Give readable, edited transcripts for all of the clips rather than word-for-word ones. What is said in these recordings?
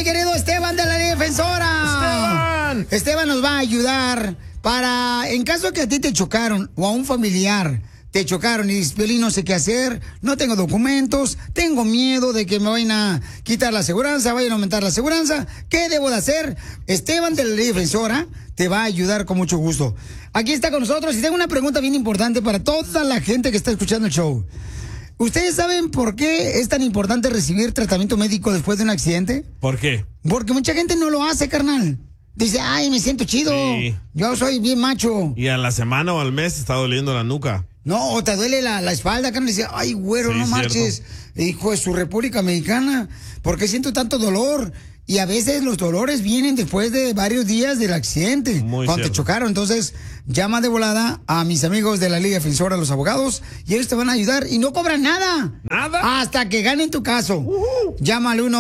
querido Esteban de la Liga Defensora. Esteban nos va a ayudar para, en caso que a ti te chocaron o a un familiar te chocaron y dices, Piolín, no sé qué hacer, no tengo documentos, tengo miedo de que me vayan a quitar la aseguranza, vayan a aumentar la aseguranza, ¿qué debo de hacer? Esteban de la Liga Defensora te va a ayudar con mucho gusto. Aquí está con nosotros y tengo una pregunta bien importante para toda la gente que está escuchando el show. ¿Ustedes saben por qué es tan importante recibir tratamiento médico después de un accidente? ¿Por qué? Porque mucha gente no lo hace, carnal. Dice, ay, me siento chido, sí, yo soy bien macho. Y a la semana o al mes te está doliendo la nuca. No, o te duele la espalda, carnal, y dice, ay, güero, sí, no marches, hijo de su República Mexicana, ¿por qué siento tanto dolor? Y a veces los dolores vienen después de varios días del accidente, cuando te chocaron. Entonces, llama de volada a mis amigos de la Liga Defensora, los abogados, y ellos te van a ayudar y no cobran nada. ¿Nada? Hasta que ganen tu caso. Llama al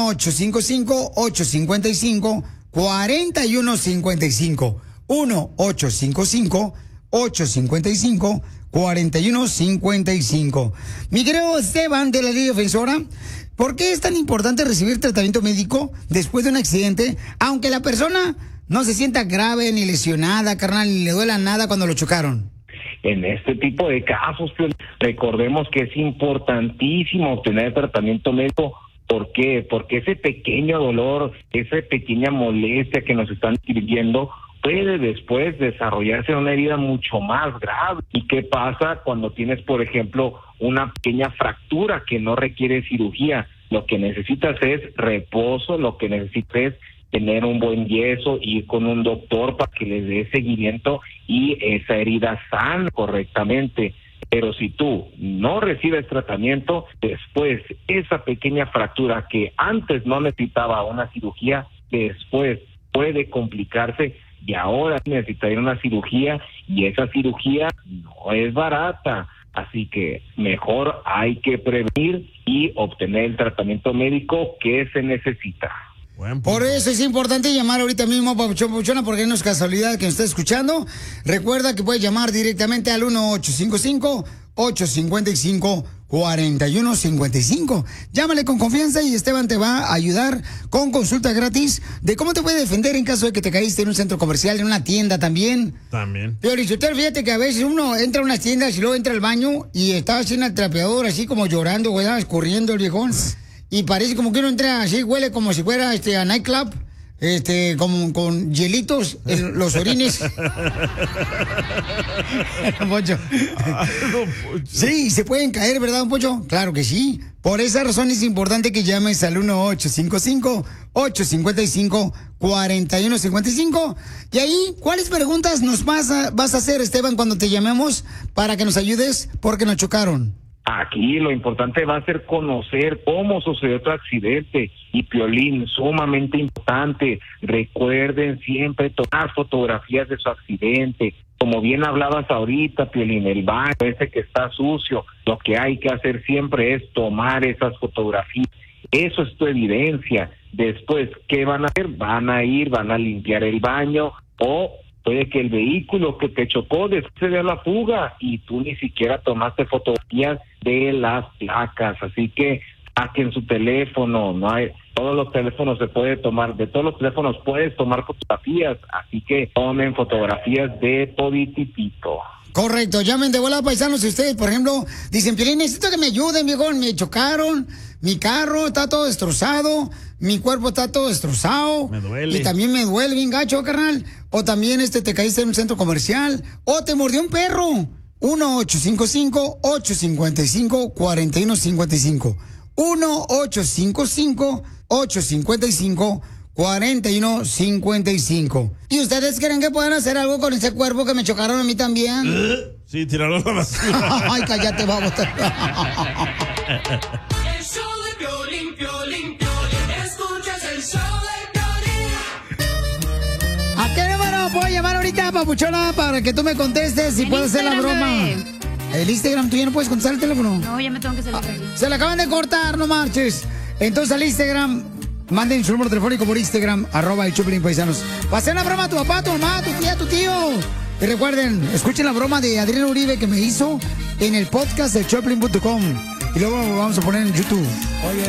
1-855-855-4155. 1-855-855-4155. Mi querido Esteban de la Liga Defensora, ¿por qué es tan importante recibir tratamiento médico después de un accidente, aunque la persona no se sienta grave ni lesionada, carnal, ni le duela nada cuando lo chocaron? En este tipo de casos, recordemos que es importantísimo obtener tratamiento médico. ¿Por qué? Porque ese pequeño dolor, esa pequeña molestia que nos están describiendo puede después desarrollarse en una herida mucho más grave. ¿Y qué pasa cuando tienes, por ejemplo, una pequeña fractura que no requiere cirugía? Lo que necesitas es reposo, lo que necesitas es tener un buen yeso, ir con un doctor para que les dé seguimiento y esa herida sana correctamente. Pero si tú no recibes tratamiento, después esa pequeña fractura que antes no necesitaba una cirugía, después puede complicarse y ahora necesitaría una cirugía y esa cirugía no es barata. Así que mejor hay que prevenir y obtener el tratamiento médico que se necesita. Por eso es importante llamar ahorita mismo, Papuchona, porque no es casualidad que nos esté escuchando. Recuerda que puedes llamar directamente al 1-855-855-4155. Llámale con confianza y Esteban te va a ayudar con consulta gratis de cómo te puede defender en caso de que te caíste en un centro comercial, en una tienda también. Pero fíjate que a veces uno entra a unas tiendas y luego entra al baño y está así en el trapeador, así como llorando, güey, escurriendo el viejón. Y parece como que uno entra así, huele como si fuera a nightclub, como con hielitos en los orines. Poncho. Sí, se pueden caer, ¿verdad, don Poncho? Claro que sí. Por esa razón es importante que llames al 1-855-855-4155. Y ahí, ¿cuáles preguntas nos vas a hacer, Esteban, cuando te llamemos para que nos ayudes porque nos chocaron? Aquí lo importante va a ser conocer cómo sucedió tu accidente. Y Piolín, sumamente importante, recuerden siempre tomar fotografías de su accidente. Como bien hablabas ahorita, Piolín, el baño ese que está sucio, lo que hay que hacer siempre es tomar esas fotografías. Eso es tu evidencia. Después, ¿qué van a hacer? Van a limpiar el baño o puede que el vehículo que te chocó después se dé a la fuga y tú ni siquiera tomaste fotografías de las placas. Así que saquen su teléfono, todos los teléfonos se puede tomar, de todos los teléfonos puedes tomar fotografías, así que tomen fotografías de todititito. Correcto, llamen de volada, paisanos, si ustedes, por ejemplo, dicen, Piolín, necesito que me ayuden, viejo, me chocaron, mi carro está todo destrozado, mi cuerpo está todo destrozado. Me duele. Y también me duele bien gacho, carnal. O también te caíste en un centro comercial, o te mordió un perro. 1-855-855-4155. 1-855-855-4155. ¿Y ustedes creen que pueden hacer algo con ese cuerpo que me chocaron a mí también? Sí, tirarlo a la basura. Ay, cállate, vamos. El show de Piolín, Piolín, Piolín. Escuchas el show de Piolín. ¿A qué número puedo llamar ahorita, Papuchona, para que tú me contestes y puedas hacer la broma? Bebé. El Instagram, ¿tú ya no puedes contestar el teléfono? No, ya me tengo que salir de aquí. Se le acaban de cortar, no marches. Entonces al Instagram, manden su número telefónico por Instagram, @el Choplin Paisanos. Va a hacer una broma a tu papá, a tu mamá, a tu tía, a tu tío. Y recuerden, escuchen la broma de Adrián Uribe que me hizo en el podcast de Choplin.com. Y luego lo vamos a poner en YouTube. Oye.